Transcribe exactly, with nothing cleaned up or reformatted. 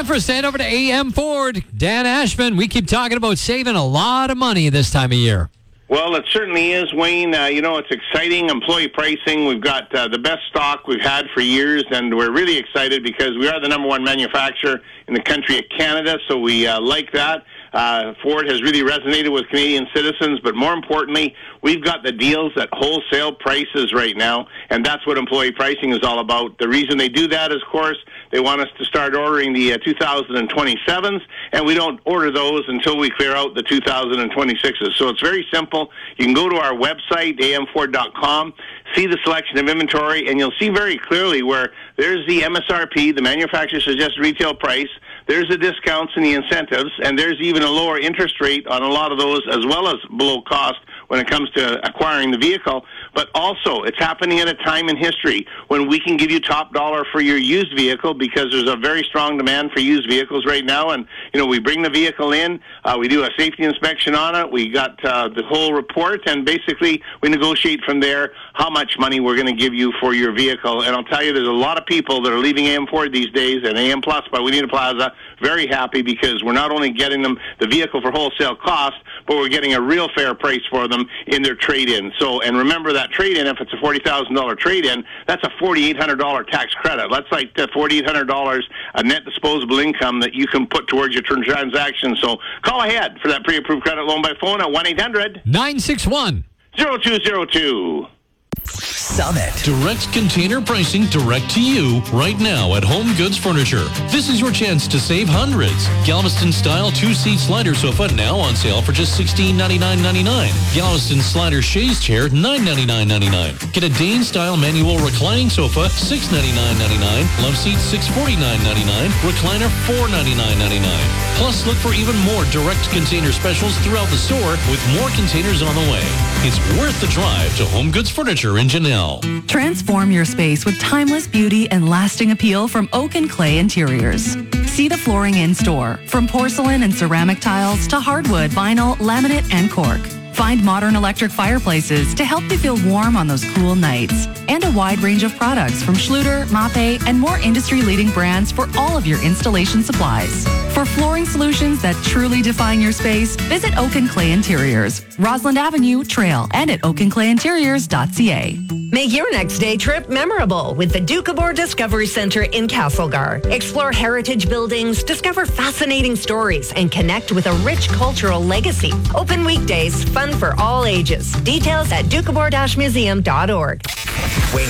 Time for a stand over to A M Ford. Dan Ashman, we keep talking about saving a lot of money this time of year. Well, it certainly is, Wayne. Uh, you know, it's exciting. Employee pricing. We've got uh, the best stock we've had for years, and we're really excited because we are the number one manufacturer in the country of Canada, so we uh, like that. Uh, Ford has really resonated with Canadian citizens, but more importantly, we've got the deals at wholesale prices right now, and that's what employee pricing is all about. The reason they do that is, of course, they want us to start ordering the uh, two thousand twenty-sevens, and we don't order those until we clear out the two thousand twenty-sixes. So it's very simple. You can go to our website, a m ford dot com, see the selection of inventory, and you'll see very clearly where there's the M S R P, the manufacturer suggested retail price, there's the discounts and the incentives, and there's even a lower interest rate on a lot of those as well as below cost when it comes to acquiring the vehicle. But also, it's happening at a time in history when we can give you top dollar for your used vehicle because there's a very strong demand for used vehicles right now. And, you know, we bring the vehicle in, uh, we do a safety inspection on it, we got uh, the whole report, and basically we negotiate from there how much money we're going to give you for your vehicle. And I'll tell you, there's a lot of people that are leaving A M Ford these days and A M Plus by Wineta Plaza very happy because we're not only getting them the vehicle for wholesale cost, but we're getting a real fair price for them in their trade-in. So, and remember that trade-in, if it's a forty thousand dollars trade-in, that's a four thousand eight hundred dollars tax credit. That's like four thousand eight hundred dollars a net disposable income that you can put towards your transaction. So call ahead for that pre-approved credit loan by phone at one eight hundred nine six one zero two zero two. Summit. Direct container pricing direct to you right now at Home Goods Furniture. This is your chance to save hundreds. Galveston style two-seat slider sofa now on sale for just sixteen ninety-nine ninety-nine. Galveston slider chaise chair nine ninety-nine ninety-nine. Get a Dane style manual reclining sofa six ninety-nine ninety-nine. Love seat six forty-nine ninety-nine. Recliner four ninety-nine ninety-nine. Plus, look for even more direct container specials throughout the store with more containers on the way. It's worth the drive to Home Goods Furniture in Janelle. Transform your space with timeless beauty and lasting appeal from Oak and Clay Interiors. See the flooring in store, from porcelain and ceramic tiles to hardwood, vinyl, laminate, and cork. Find modern electric fireplaces to help you feel warm on those cool nights. And a wide range of products from Schluter, Mape, and more industry-leading brands for all of your installation supplies. For flooring solutions that truly define your space, visit Oak and Clay Interiors, Roslyn Avenue, Trail, and at oak and clay interiors dot c a. Make your next day trip memorable with the Doukhobor Discovery Centre in Castlegar. Explore heritage buildings, discover fascinating stories, and connect with a rich cultural legacy. Open weekdays, fun for all ages. Details at doukhobor dash museum dot org. Wayne